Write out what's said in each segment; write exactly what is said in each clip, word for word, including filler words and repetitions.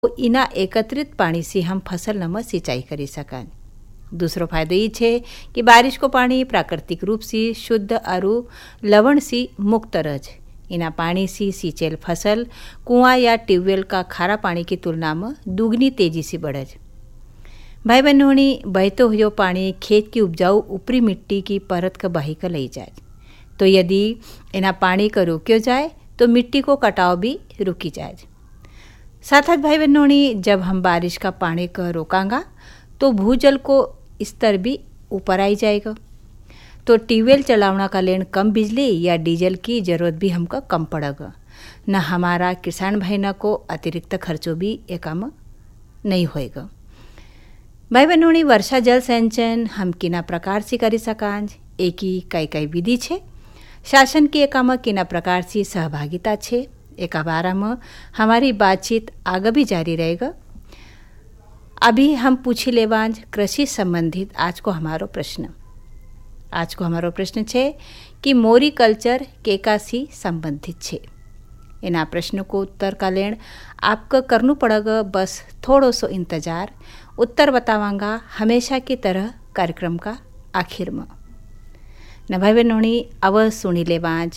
इना एकत्रित पानी से हम फसल में सिंचाई करी सकन। दूसरो फायदो ये छे कि बारिश को पानी प्राकृतिक रूप से शुद्ध और लवण से मुक्त रह। इना पानी से सिंचेल फसल कुआं या ट्यूबवेल का खारा पानी की तुलना में दुगनी तेजी से बढ़े। भाई बहनों, बहतो हुए पानी खेत की उपजाऊ ऊपरी मिट्टी की परत का बही का ले जाए, तो यदि इना पानी का रोक्यो जाए तो मिट्टी को कटाव भी रुकी जाए। साथ ही भाई बहनों, जब हम बारिश का पानी का रोकांगा तो भूजल को स्तर भी ऊपर आई जाएगा, तो ट्यूबवेल चलावना का लेन कम बिजली या डीजल की जरूरत भी हमको कम पड़ेगा। न हमारा किसान भाई न को अतिरिक्त खर्चों भी ये काम नहीं होएगा। भाई बहनों, वर्षा जल संचयन हम किना प्रकार से करी सकांज, एक ही कई कई विधि छे। शासन की एकाम किना प्रकार से सहभागिता छे, एक बारा में हमारी बातचीत आगे भी जारी रहेगा। अभी हम पूछी लेवांज कृषि संबंधित आज को हमारो प्रश्न आज को हमारो प्रश्न छे कि मोरी कल्चर केका सी संबंधित छे। इना प्रश्न को उत्तर का लेण आपको करना पड़ेगा, बस थोड़ो सो इंतजार। उत्तर बतावांगा हमेशा की तरह कार्यक्रम का आखिर में। न भाई बहनों, अब सुनी लेवांज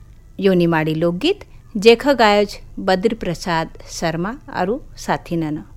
योनिमाड़ी लोकगीत जेख गायोज बद्र प्रसाद शर्मा और साथी नन।